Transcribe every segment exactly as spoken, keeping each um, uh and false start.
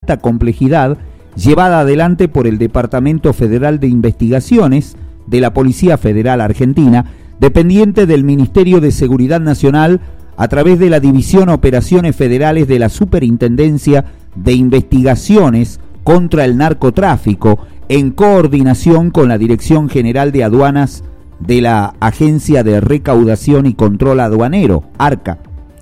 alta complejidad llevada adelante por el Departamento Federal de Investigaciones de la Policía Federal Argentina, dependiente del Ministerio de Seguridad Nacional, a través de la División Operaciones Federales de la Superintendencia de Investigaciones contra el Narcotráfico, en coordinación con la Dirección General de Aduanas de la Agencia de Recaudación y Control Aduanero, ARCA.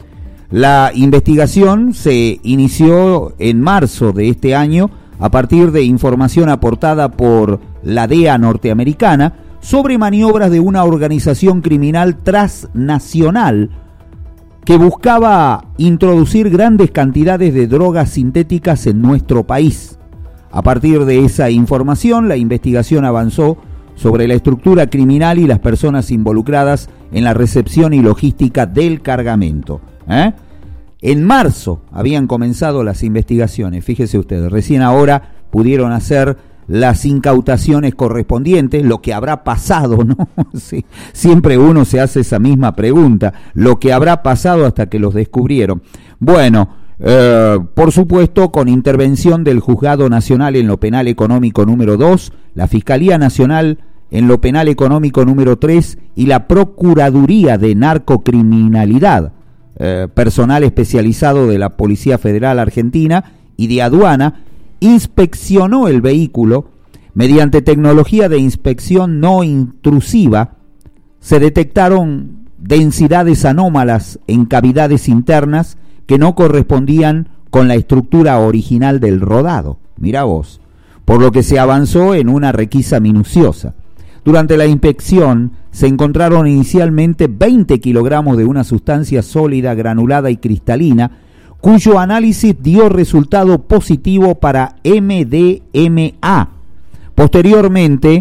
La investigación se inició en marzo de este año a partir de información aportada por la D E A norteamericana sobre maniobras de una organización criminal transnacional que buscaba introducir grandes cantidades de drogas sintéticas en nuestro país. A partir de esa información, la investigación avanzó sobre la estructura criminal y las personas involucradas en la recepción y logística del cargamento. ¿Eh? En marzo habían comenzado las investigaciones, fíjese ustedes, recién ahora pudieron hacer las incautaciones correspondientes, lo que habrá pasado, ¿no? Sí, siempre uno se hace esa misma pregunta, lo que habrá pasado hasta que los descubrieron. Bueno, eh, por supuesto, con intervención del Juzgado Nacional en lo Penal Económico número dos, la Fiscalía Nacional en lo Penal Económico número tres y la Procuraduría de Narcocriminalidad, eh, personal especializado de la Policía Federal Argentina y de Aduana, inspeccionó el vehículo. Mediante tecnología de inspección no intrusiva, se detectaron densidades anómalas en cavidades internas que no correspondían con la estructura original del rodado. Mirá vos, por lo que se avanzó en una requisa minuciosa. Durante la inspección se encontraron inicialmente veinte kilogramos de una sustancia sólida, granulada y cristalina, cuyo análisis dio resultado positivo para M D M A. Posteriormente,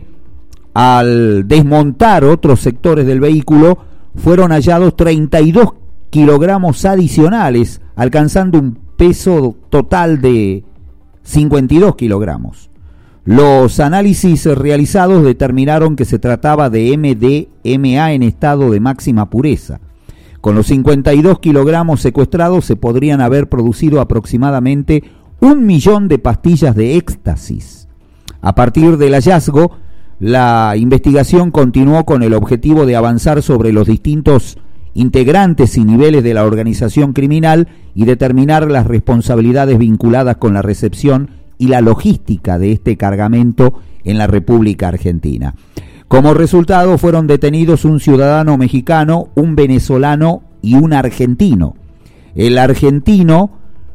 al desmontar otros sectores del vehículo, fueron hallados treinta y dos kilogramos adicionales, alcanzando un peso total de cincuenta y dos kilogramos. Los análisis realizados determinaron que se trataba de M D M A en estado de máxima pureza. Con los cincuenta y dos kilogramos secuestrados se podrían haber producido aproximadamente un millón de pastillas de éxtasis. A partir del hallazgo, la investigación continuó con el objetivo de avanzar sobre los distintos integrantes y niveles de la organización criminal y determinar las responsabilidades vinculadas con la recepción y la logística de este cargamento en la República Argentina. Como resultado, fueron detenidos un ciudadano mexicano, un venezolano y un argentino. El argentino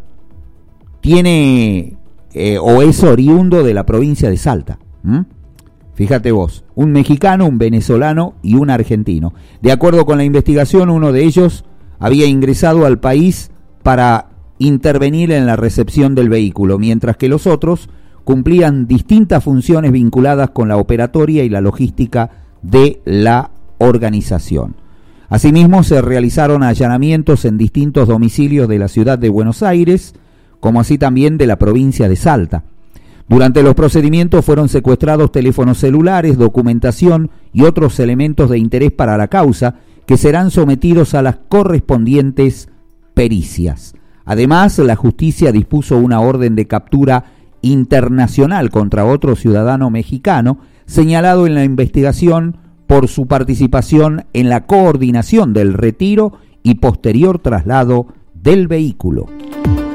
tiene eh, o es oriundo de la provincia de Salta. ¿Mm? Fíjate vos, un mexicano, un venezolano y un argentino. De acuerdo con la investigación, uno de ellos había ingresado al país para intervenir en la recepción del vehículo, mientras que los otros cumplían distintas funciones vinculadas con la operatoria y la logística de la organización. Asimismo, se realizaron allanamientos en distintos domicilios de la ciudad de Buenos Aires, como así también de la provincia de Salta. Durante los procedimientos fueron secuestrados teléfonos celulares, documentación y otros elementos de interés para la causa, que serán sometidos a las correspondientes pericias. Además, la justicia dispuso una orden de captura internacional contra otro ciudadano mexicano, señalado en la investigación por su participación en la coordinación del retiro y posterior traslado del vehículo.